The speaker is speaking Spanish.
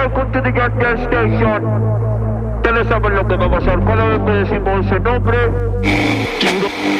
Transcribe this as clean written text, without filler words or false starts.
welcome to the gas station. Ya lo saben lo que va a pasar cada vez que decimos ese nombre.